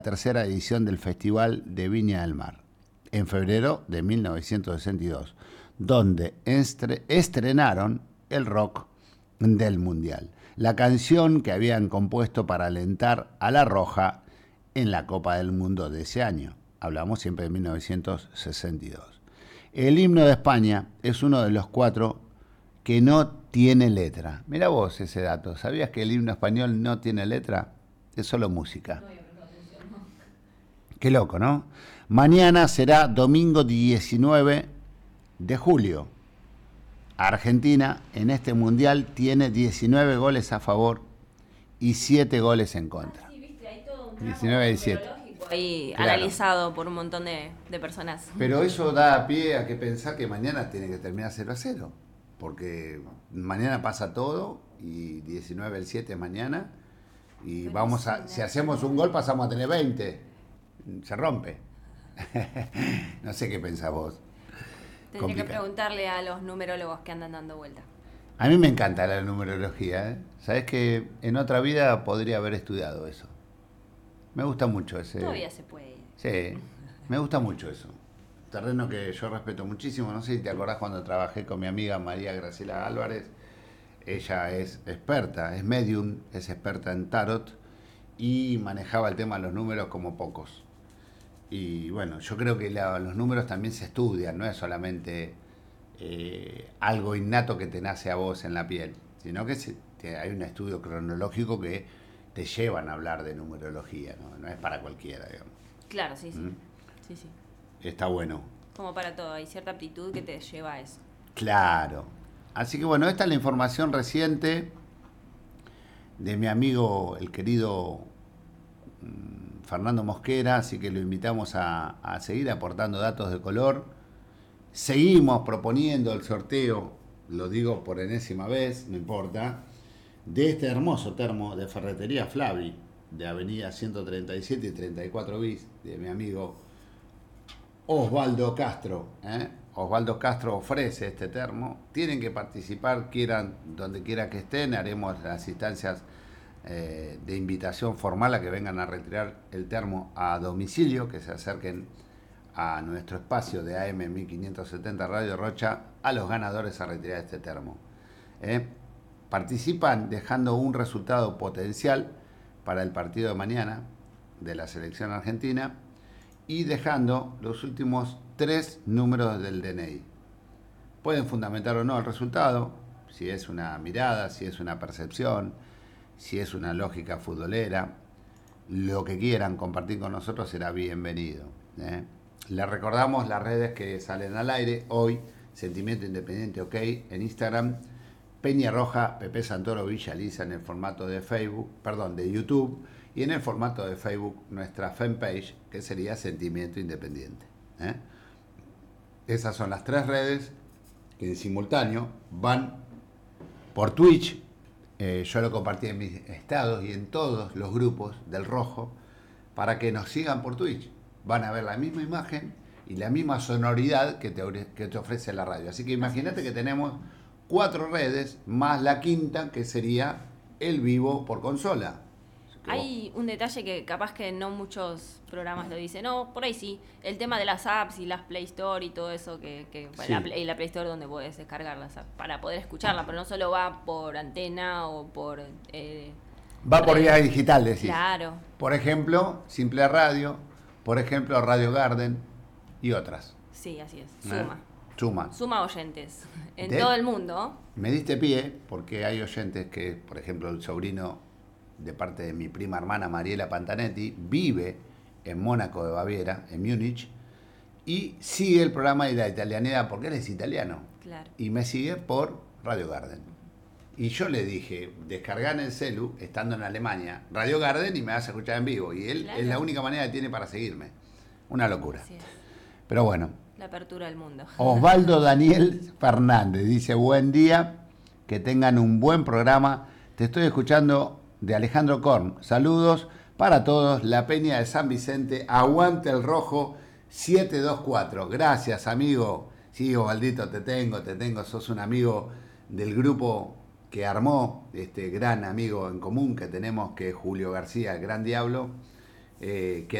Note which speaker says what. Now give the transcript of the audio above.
Speaker 1: tercera edición del Festival de Viña del Mar, en febrero de 1962, donde estrenaron el rock del Mundial, la canción que habían compuesto para alentar a La Roja en la Copa del Mundo de ese año. Hablamos siempre de 1962. El himno de España es uno de los 4 que no tiene letra. Mirá vos ese dato. ¿Sabías que el himno español no tiene letra? Es solo música. Qué loco, ¿no? Mañana será domingo 19 de julio. Argentina en este mundial tiene 19 goles a favor y 7 goles en contra.
Speaker 2: Sí, viste, hay todo un
Speaker 1: 19 y 7.
Speaker 2: Ahí
Speaker 1: Claro.
Speaker 2: Analizado por un montón de personas.
Speaker 1: Pero eso da pie a que pensar que mañana tiene que terminar 0-0. Porque mañana pasa todo y 19 el 7 es mañana. Y vamos a, si hacemos un gol pasamos a tener 20. Se rompe. No sé qué pensás vos.
Speaker 2: Tendría que preguntarle a los numerólogos que andan dando vuelta.
Speaker 1: A mí me encanta la numerología, ¿eh? Sabés que en otra vida podría haber estudiado eso. Me gusta mucho ese.
Speaker 2: Todavía se puede.
Speaker 1: Sí, me gusta mucho eso. Terreno que yo respeto muchísimo. No sé si te acordás cuando trabajé con mi amiga María Graciela Álvarez. Ella es experta, es medium, es experta en tarot y manejaba el tema de los números como pocos. Y bueno, yo creo que los números también se estudian, no es solamente algo innato que te nace a vos en la piel, sino que hay un estudio cronológico que te llevan a hablar de numerología, ¿no? No es para cualquiera, digamos.
Speaker 2: Claro, sí, sí.
Speaker 1: ¿Mm?
Speaker 2: Sí, sí.
Speaker 1: Está bueno.
Speaker 2: Como para todo, hay cierta aptitud que te lleva a eso.
Speaker 1: Claro. Así que bueno, esta es la información reciente de mi amigo, el querido Fernando Mosquera, así que lo invitamos a seguir aportando datos de color. Seguimos proponiendo el sorteo, lo digo por enésima vez, no importa, de este hermoso termo de Ferretería Flavi, de Avenida 137 y 34 bis, de mi amigo Osvaldo Castro. Osvaldo Castro ofrece este termo. Tienen que participar, quieran, donde quiera que estén, haremos las instancias de invitación formal a que vengan a retirar el termo a domicilio, que se acerquen a nuestro espacio de AM 1570 Radio Rocha, a los ganadores a retirar este termo. Participan dejando un resultado potencial para el partido de mañana de la selección argentina y dejando los últimos 3 números del DNI. Pueden fundamentar o no el resultado, si es una mirada, si es una percepción, si es una lógica futbolera, lo que quieran compartir con nosotros será bienvenido. Les recordamos las redes que salen al aire hoy: Sentimiento Independiente OK en Instagram, Peña Roja, Pepe Santoro Villa Lisa en el formato de de YouTube, y en el formato de Facebook nuestra fanpage, que sería Sentimiento Independiente. Esas son las 3 redes que en simultáneo van por Twitch. Yo lo compartí en mis estados y en todos los grupos del Rojo para que nos sigan por Twitch. Van a ver la misma imagen y la misma sonoridad que te ofrece la radio. Así que imagínate que tenemos 4 redes más la quinta, que sería el vivo por consola.
Speaker 2: Hay un detalle que capaz que no muchos programas lo dicen. No, por ahí sí. El tema de las apps y las Play Store y todo eso, que
Speaker 1: Sí.
Speaker 2: la Play Store donde puedes descargar las apps para poder escucharla, pero no solo va por antena o por...
Speaker 1: Va por
Speaker 2: red.
Speaker 1: vía digital, decís.
Speaker 2: Claro.
Speaker 1: Por ejemplo, Simple Radio, por ejemplo, Radio Garden y otras.
Speaker 2: Sí, así es.
Speaker 1: Suma.
Speaker 2: Suma oyentes en
Speaker 1: De-
Speaker 2: todo el mundo.
Speaker 1: Me diste pie porque hay oyentes que, por ejemplo, el sobrino de parte de mi prima hermana Mariela Pantanetti vive en Mónaco de Baviera, en Múnich, y sigue el programa de la italianidad porque él es italiano.
Speaker 2: Claro.
Speaker 1: Y me sigue por Radio Garden. Y yo le dije, descargar en el celu, estando en Alemania, Radio Garden, y me vas a escuchar en vivo. Y él
Speaker 2: Claro.
Speaker 1: es la única manera que tiene para seguirme. Una locura.
Speaker 2: Así es.
Speaker 1: Pero bueno,
Speaker 2: La apertura del mundo.
Speaker 1: Osvaldo Daniel Fernández dice: buen día, que tengan un buen programa. Te estoy escuchando de Alejandro Korn. Saludos para todos. La Peña de San Vicente, aguante el rojo 724. Gracias, amigo. Sí, Osvaldito, te tengo. Sos un amigo del grupo que armó este gran amigo en común que tenemos, que es Julio García, el Gran Diablo. que